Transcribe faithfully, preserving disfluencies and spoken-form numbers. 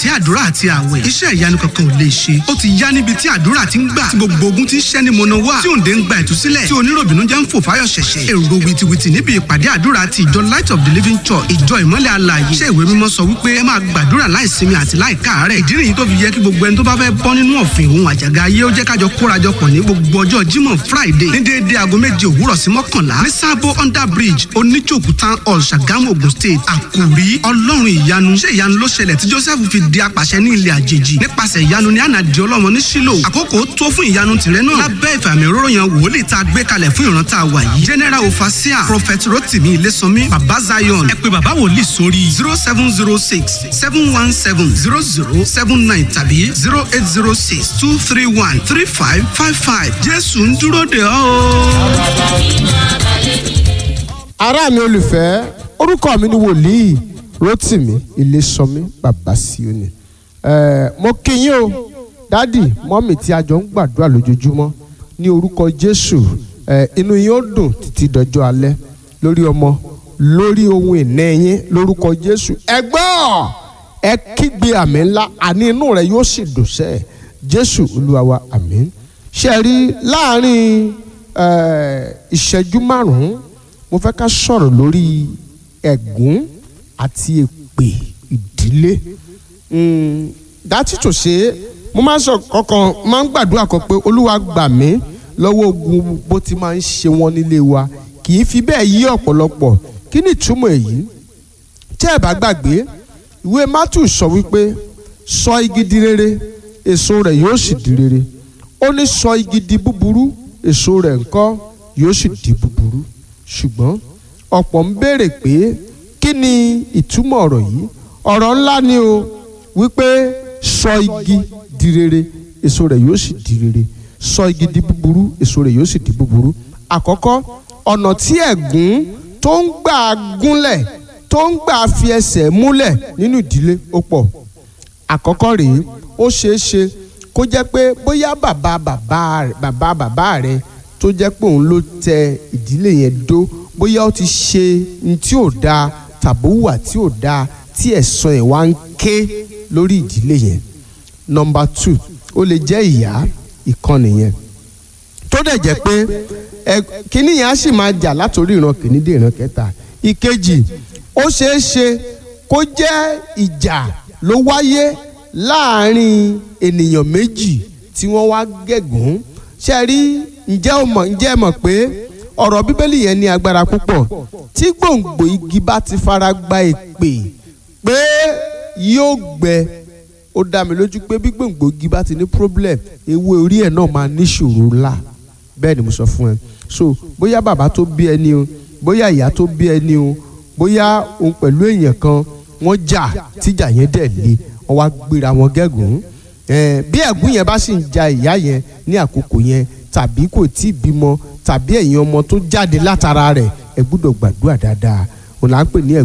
láìsí àdúrà àti àwẹ̀ iṣẹ́ ìyanu kankan ò lè ṣe. ó ti yá níbi tí àdúrà ti ń gbà tí gbogbo ogun ti ń ṣẹ́ ní mọ̀nà wá tí òǹdè ń gba ìtúsílẹ̀ tí oníròbìnú jẹ́ ń fò fáyọ̀ ṣẹ̀ṣẹ̀. èrò wìtìwìtì níbi ìpàdé àdúrà ti ìjọ Light of the Living Church ìjọ ìmọ́lẹ̀ alààyè. ṣé ìwé mímọ́ sọ wípé ẹ máa gbàdúrà láìsinmi àti láìkáàárẹ̀. ìdí nìyí tó fi yẹ kí gbogbo ẹni tó bá fẹ́ bọ́ nínú ọ̀fìn òun àjàgà ayé ó jẹ́ kájọ kórajọpọ̀ ní gbogbo ọjọ́ Jímọ̀ Friday ní déédéé aago méje òwúrọ̀ sí mọ́kànlá ní sábó under bridge oníjòkú town hall Ṣàgámù Ògùn state. àkòrí ọlọ́run ìyanu. ṣé ìyanu ló ṣẹlẹ̀ tí Joseph fi di apàṣẹ ní ilẹ̀ àjèjì nípasẹ̀ ìyanu ní ànàdì ọlọ́mọ ní Ṣílò. àkókò tó fún ìyanu tìrẹ náà lábẹ́ ìfàmì òróró yan wòlíì tá a gbé kalẹ̀ fún ìran tá a wà yìí. general ofasia prophet Rotimi Ilésànmí baba Zion. ẹ pè bàbá wòlíì sórí zero seven zero six seven one seven zero zero seven nine tàbí zero eight zero six two three one three five five five. Jésù ń dúró dè ọ́ o. ará mi olùfẹ́, orúkọ mi ni wòlíì Rotimi Ilésànmí baba Síónì. mo kí yín o dádì mọ́mì tí a jọ ń gbàdúrà lójoojúmọ́ ní orúkọ Jésù. inú yín ó dùn títí dọjọ́ alẹ́ lórí ọmọ lórí ohun ìní yín lórúkọ Jésù. ẹ gbọ́ ẹ kígbe àmì ńlá àní inú rẹ yóò sì dùn sẹ́ Jésù Olúwa wa àmín. ṣe rí láàrin ìṣẹ́jú márùn-ún mo fẹ́ ká sọ̀rọ̀ lórí ẹ̀gún àti èpè ìdílé. dátì tó ṣe é mo máa ń sọ kankan máa ń gbàdúrà kan pé Olúwa gbà mí lọ́wọ́ ogun bó ti máa ń ṣe wọ́n nílé wa kì í fi bẹ́ẹ̀ yí ọ̀pọ̀lọpọ̀. kí ni ìtumọ̀ èyí? tẹ́ ẹ bá gbàgbé ìwé Mátíù sọ wípé sọ igi di rere èso rẹ̀ yóò sì di rere. ó ní sọ igi di búburú èso rẹ̀ ńkọ́ yóò sì di búburú. ṣùgbọ́n ọ̀pọ̀ ń béèrè pé kí ni ìtumọ̀ ọ̀rọ̀ yìí? ọ̀rọ̀ ńlá ni o wípé sọ igi di rere èso rẹ̀ yóò sì di rere, sọ igi di búburú èso rẹ̀ yóò sì di búburú. àkọ́kọ́ ọ̀nà tí ẹ̀gún tó ń gbà gúnlẹ̀ tó ń gbà fi ẹsẹ̀ múlẹ̀ nínú ìdílé ó pọ̀. àkọ́kọ́ rèé, ó ṣeé ṣe kó jẹ́ pé bóyá bàbá bàbá rẹ̀ bàbá bàbá rẹ̀ tó jẹ́ pé òun ló tẹ ìdílé yẹn dó, bóyá ó ti ṣe ní tí ò dáa tàbí hùwà tí ò dáa tí ẹ̀san ẹ̀ wá ń ké lórí ìdílé yẹn. nọmba two, ó lè jẹ́ ìyá ìkan nìyẹn tó dẹ̀ jẹ́ pé ẹ kíní yẹn á sì máa jà látòrí ìran kìíní dé ìran kẹta. ìkejì, ó ṣeé ṣe kó jẹ́ ìjà ló wáyé láàárín ènìyàn méjì tí wọ́n wá gẹ̀gún. ṣe rí ǹjẹ́ o mọ̀ ǹjẹ́ ẹ mọ̀ pé ọ̀rọ̀ bíbélì yẹn ní agbára púpọ̀. tí gbòǹgbò igi bá ti fara gba èpè pé yóò gbẹ, ó dá mi lójú pé bí gbòǹgbò igi bá ti ní problem ewé orí ẹ̀ náà máa níṣòro ńlá. bẹ́ẹ̀ ni mo sọ fún ẹ. so bóyá bàbá tó bí ẹni o, bóyá ìyá tó bí ẹni o, bóyá òun pẹ̀lú èèyàn kan wọ́n jà tíjà yẹn dẹ̀ le wọ́n wá gbéra wọn gẹ́gùn. bí ẹ̀gún yẹn bá sì ń ja ìyá yẹn ní àkókò yẹn tàbí kò tí ì bímọ tàbí ẹ̀yin ọmọ tó jáde látara rẹ̀ ẹ gbọ́dọ̀ gbàdúrà dáadáa. òun là ń pè ní